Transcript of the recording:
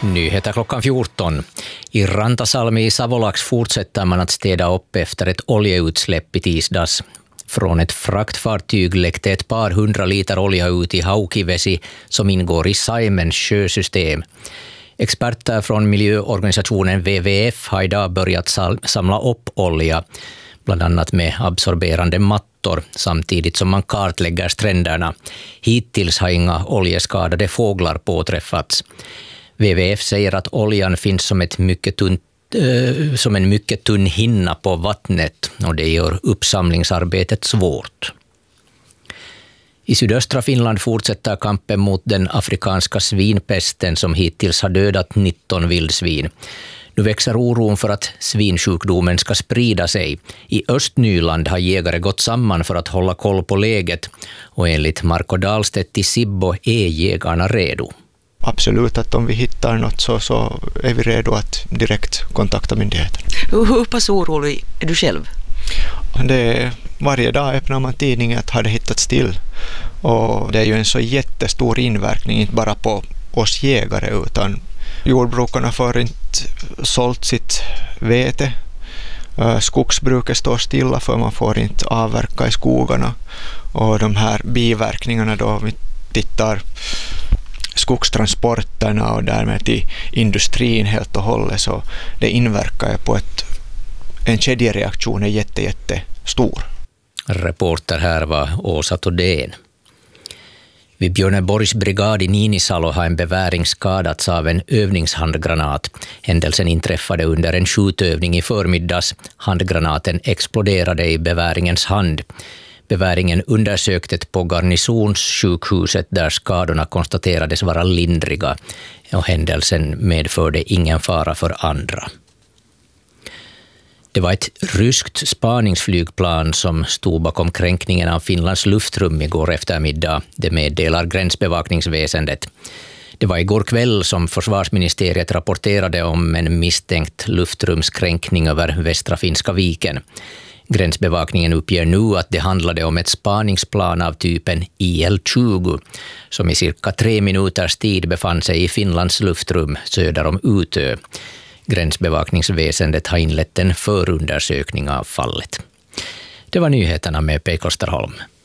Nyheter klockan 14. I Rantasalmi i Savolax fortsätter man att städa upp efter ett oljeutsläpp i tisdags. Från ett fraktfartyg läckte ett par 100 liter olja ut i Haukivesi som ingår i Saimens sjösystem. Experter från miljöorganisationen WWF har idag börjat samla upp olja, bland annat med absorberande mattor, samtidigt som man kartlägger stränderna. Hittills har inga oljeskadade fåglar påträffats. WWF säger att oljan finns som en mycket tunn hinna på vattnet, och det gör uppsamlingsarbetet svårt. I sydöstra Finland fortsätter kampen mot den afrikanska svinpesten som hittills har dödat 19 vildsvin. Nu växer oron för att svinsjukdomen ska sprida sig. I Östnyland har jägare gått samman för att hålla koll på läget, och enligt Marko Dahlstedt i Sibbo är jägarna redo. Absolut, att om vi hittar något så är vi redo att direkt kontakta myndigheten. Hur pass orolig är du själv? Varje dag öppnar man tidningen att har det hittats till. Och det är ju en så jättestor inverkning, inte bara på oss jägare, utan jordbrukarna får inte sålt sitt vete. Skogsbruket står stilla för man får inte avverka i skogarna. Och de här biverkningarna då vi tittar skogstransporterna och därmed till industrin helt och hållet, så det inverkar på en kedjereaktion är jättestor. Reporter här var Åsa Todén. Vid Björneborgs brigad i Ninisalo har en beväring skadats av en övningshandgranat. Händelsen inträffade under en skjutövning i förmiddags. Handgranaten exploderade i beväringens hand. Beväringen undersöktes på garnisonssjukhuset där skadorna konstaterades vara lindriga, och händelsen medförde ingen fara för andra. Det var ett ryskt spaningsflygplan som stod bakom kränkningen av Finlands luftrum igår eftermiddag, det meddelar gränsbevakningsväsendet. Det var igår kväll som försvarsministeriet rapporterade om en misstänkt luftrumskränkning över västra Finska viken. Gränsbevakningen uppger nu att det handlade om ett spaningsplan av typen IL-20 som i cirka 3 minuters tid befann sig i Finlands luftrum söder om Utö. Gränsbevakningsväsendet har inlett en förundersökning av fallet. Det var nyheterna med P. Kosterholm.